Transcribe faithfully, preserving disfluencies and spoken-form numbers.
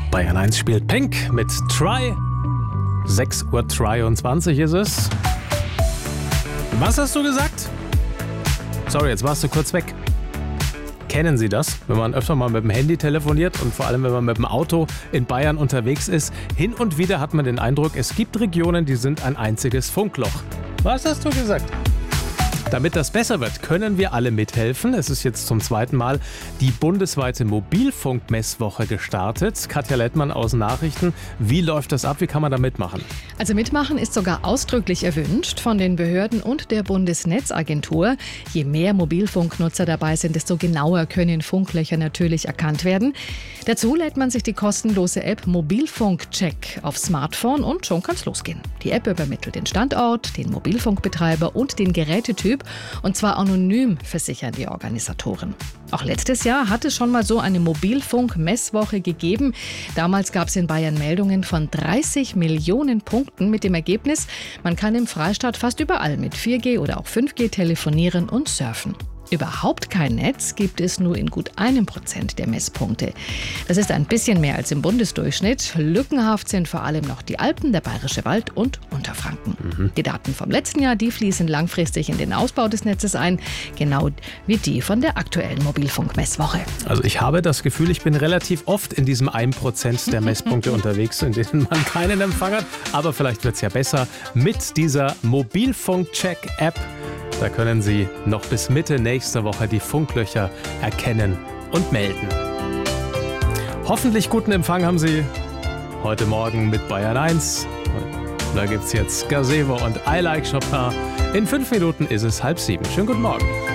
Bayern eins spielt Pink mit Try. sechs Uhr dreiundzwanzig ist es. Was hast du gesagt? Sorry, jetzt warst du kurz weg. Kennen Sie das, wenn man öfter mal mit dem Handy telefoniert und vor allem, wenn man mit dem Auto in Bayern unterwegs ist? Hin und wieder hat man den Eindruck, es gibt Regionen, die sind ein einziges Funkloch. Was hast du gesagt? Damit das besser wird, können wir alle mithelfen. Es ist jetzt zum zweiten Mal die bundesweite Mobilfunkmesswoche gestartet. Katja Lettmann aus Nachrichten. Wie läuft das ab? Wie kann man da mitmachen? Also mitmachen ist sogar ausdrücklich erwünscht von den Behörden und der Bundesnetzagentur. Je mehr Mobilfunknutzer dabei sind, desto genauer können Funklöcher natürlich erkannt werden. Dazu lädt man sich die kostenlose App Mobilfunkcheck aufs Smartphone und schon kann es losgehen. Die App übermittelt den Standort, den Mobilfunkbetreiber und den Gerätetyp. Und zwar anonym, versichern die Organisatoren. Auch letztes Jahr hat es schon mal so eine Mobilfunk-Messwoche gegeben. Damals gab es in Bayern Meldungen von dreißig Millionen Punkten mit dem Ergebnis, man kann im Freistaat fast überall mit vier G oder auch fünf G telefonieren und surfen. Überhaupt kein Netz gibt es nur in gut einem Prozent der Messpunkte. Das ist ein bisschen mehr als im Bundesdurchschnitt. Lückenhaft sind vor allem noch die Alpen, der Bayerische Wald und Unterfranken. Mhm. Die Daten vom letzten Jahr, die fließen langfristig in den Ausbau des Netzes ein, genau wie die von der aktuellen Mobilfunkmesswoche. Also ich habe das Gefühl, ich bin relativ oft in diesem ein Prozent der Messpunkte unterwegs, in denen man keinen Empfang hat. Aber vielleicht wird es ja besser mit dieser Mobilfunk-Check-App. Da können Sie noch bis Mitte nächster Woche die Funklöcher erkennen und melden. Hoffentlich guten Empfang haben Sie heute Morgen mit Bayern eins. Und da gibt es jetzt Gazebo und I Like Chopin. In fünf Minuten ist es halb sieben. Schönen guten Morgen.